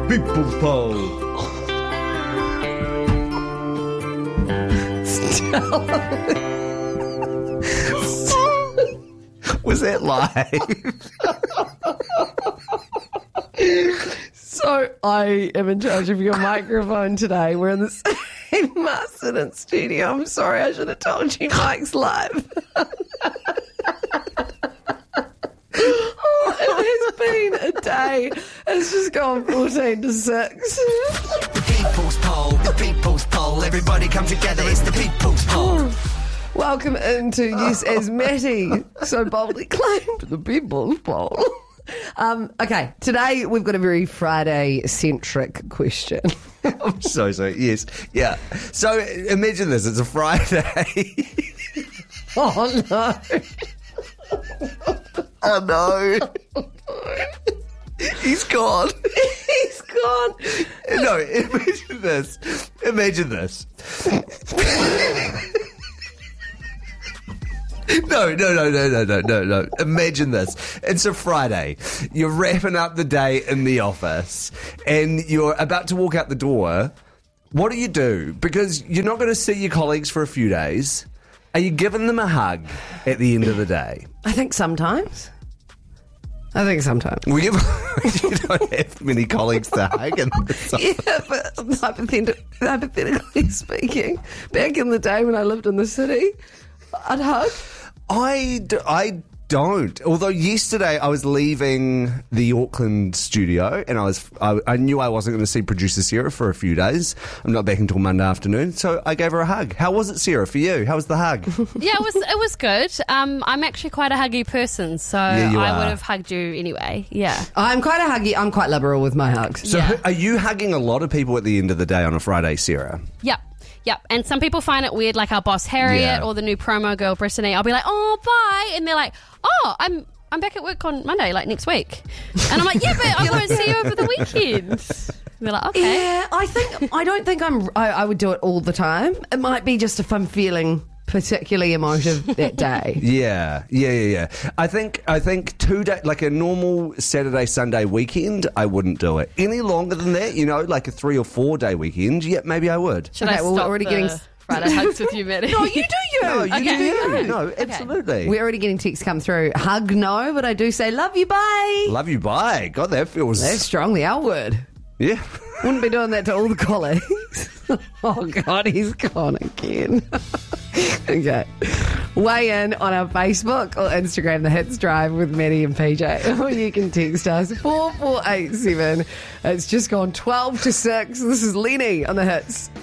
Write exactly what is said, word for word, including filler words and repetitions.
People's Poll. Was that live? So I am in charge of your microphone today. We're in the same Masterton studio. I'm sorry, I should have told you Mike's live. Oh, it has been a day. It's just gone fourteen to six. The People's Poll, the People's Poll. Everybody come together, it's the People's Poll. Welcome into, yes, as Matty so boldly claimed, the People's Poll. Um, okay, today we've got a very Friday-centric question. I'm so sorry. Yes. Yeah. So imagine this. It's a Friday. Oh, no. Oh, no. He's gone. He's gone. No, imagine this. Imagine this. No, no, no, no, no, no, no, no. Imagine this. It's a Friday. You're wrapping up the day in the office and you're about to walk out the door. What do you do? Because you're not going to see your colleagues for a few days. Are you giving them a hug at the end of the day? I think sometimes. I think sometimes. Well, you, you don't have many colleagues to hug. In this office. Yeah, but hypothet- hypothetically speaking, back in the day when I lived in the city, I'd hug. I, d- I don't. Although yesterday I was leaving the Auckland studio and I was I, I knew I wasn't going to see producer Sarah for a few days. I'm not back until Monday afternoon, so I gave her a hug. How was it, Sarah, for you? How was the hug? Yeah, it was it was good. Um, I'm actually quite a huggy person, so Yeah, you I are. would have hugged you anyway. Yeah. I'm quite a huggy. I'm quite liberal with my hugs. So Yeah. who, are you hugging a lot of people at the end of the day on a Friday, Sarah? Yep. Yep. And some people find it weird, like our boss Harriet Yeah. or the new promo girl Brittany. I'll be like, oh, bye. And they're like, oh, I'm I'm back at work on Monday, like next week. And I'm like, yeah, but I won't see you over the weekend. And they're like, okay. Yeah, I think I don't think I'm. I, I would do it all the time. It might be just if I'm feeling particularly emotive that day. Yeah, yeah, yeah, yeah. I think I think two day like a normal Saturday Sunday weekend, I wouldn't do it any longer than that. You know, like a three or four day weekend. Yeah, maybe I would. Should Okay, I well, we're stop already the getting- Friday hugs with you, Maddie? No, you do you. No, you Okay. do you. Okay. No, absolutely. We're already getting texts come through. Hug, no, but I do say love you, bye. Love you, bye. God, that feels That's strong, the L word. yeah. Wouldn't be doing that to all the colleagues. Oh, God, he's gone again. Okay. Weigh in on our Facebook or Instagram, The Hits Drive with Maddie and P J. Or you can text us four four eight seven. It's just gone twelve to six. This is Lenny on The Hits.